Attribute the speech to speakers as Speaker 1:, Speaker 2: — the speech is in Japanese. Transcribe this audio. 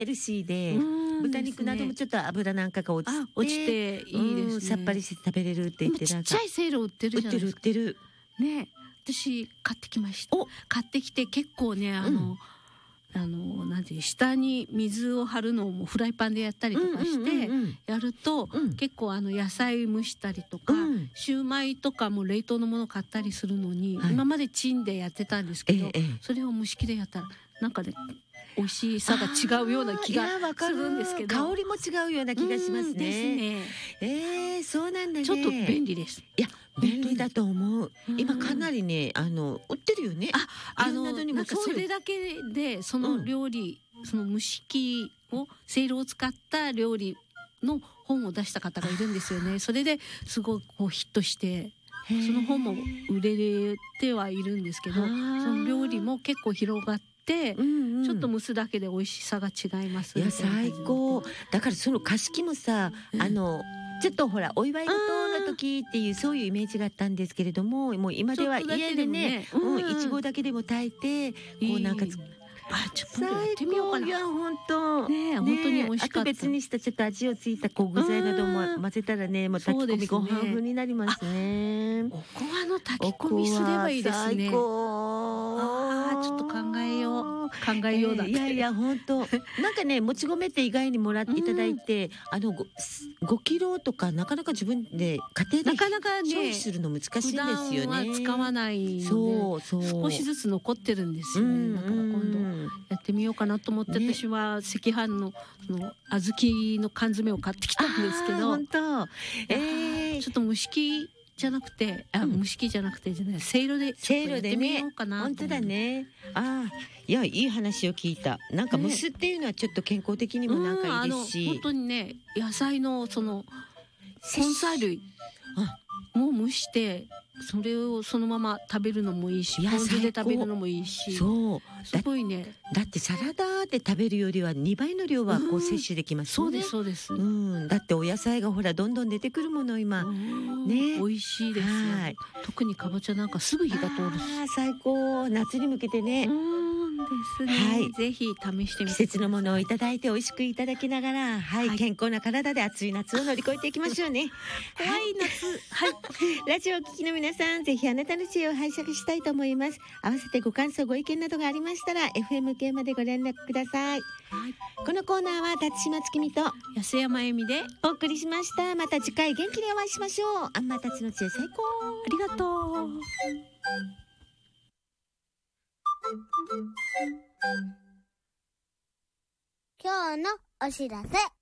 Speaker 1: ヘルシーで、豚肉などもちょっと油なんかが落ちて
Speaker 2: いいですね。
Speaker 1: さっぱりして食べれるって言って、
Speaker 2: ちっちゃいせいろ売ってるじゃないですか。
Speaker 1: 売ってる
Speaker 2: ね。私買ってきました。買ってきて結構ね、なんていう、下に水を張るのをもうフライパンでやったりとかしてやると、結構野菜蒸したりとか、シューマイとかも冷凍のもの買ったりするのに、今までチンでやってたんですけど、それを蒸し器でやったらなんかね、美味しさが違うような気がするんですけど、
Speaker 1: 香りも違うような気がしますね。
Speaker 2: ですね。
Speaker 1: そうなんだね。
Speaker 2: ちょっと便利です。
Speaker 1: いや、便利だと思う。今かなりね、売ってるよね。
Speaker 2: なんかそれだけでその料理、その蒸し器をせいろを使った料理の本を出した方がいるんですよね。それですごいこうヒットして、その本も売れてはいるんですけど、その料理も結構広がって、ちょっと蒸すだけで美味しさが違います。
Speaker 1: いや、最高。だからその菓子器もさ、ちょっとほらお祝い事の時っていうそういうイメージがあったんですけれども、もう今では家でね、いちごだけでも炊いて、こうなんか
Speaker 2: ちょっとやってみようかな。
Speaker 1: いや本当
Speaker 2: ね、本当に美味しかった。
Speaker 1: あと別にしたちょっと味をついた具材なども混ぜたらね、もう炊き込みご飯風になりますね。
Speaker 2: おこわの炊き込みすればいいですね。
Speaker 1: 最高。
Speaker 2: ちょっと考えようだって。
Speaker 1: いや本当なんかね、もち米って意外にもらっていただいて、5キロとかなかなか自分で家庭で消費するの難しいんですよね。
Speaker 2: 普段は使わないので、少しずつ残ってるんですよね。だから今度やってみようかなと思って、私は赤飯のその小豆の缶詰を買ってきたんですけど、
Speaker 1: 本当
Speaker 2: ちょっと蒸し器じゃなくて、蒸し器じゃなくてせいろでやってみようかな。
Speaker 1: 本当だね。いや、いい話を聞いた。なんか蒸すっていうのはちょっと健康的にもなんかいいですし、
Speaker 2: 本当にね、野菜のその根菜類も蒸して、それをそのまま食べるのもいいし、ポン酢で食べるのもいいし、すごいね。
Speaker 1: だってサラダで食べるよりは2倍の量はこう摂取できますよね。
Speaker 2: そうです。
Speaker 1: だってお野菜がほらどんどん出てくるもの今ね、
Speaker 2: 美味しいですよ。特にかぼちゃなんかすぐ火が通るし。
Speaker 1: 最高。夏に向けてね。
Speaker 2: ですね。ぜひ試してみてください。
Speaker 1: 季節のものをいただいて美味しくいただきながら、健康な体で暑い夏を乗り越えていきましょうね。
Speaker 2: 怖い夏。
Speaker 1: ラジオを聴きの皆さん、ぜひあなたの知恵を拝借したいと思います。合わせてご感想ご意見などがありましたら FM 系までご連絡ください。このコーナーは辰島月見と
Speaker 2: 安山恵美で
Speaker 1: お送りしました。また次回元気にお会いしましょう。あんまたちの知恵最高。
Speaker 2: ありがとう。
Speaker 3: 今日のお知らせ。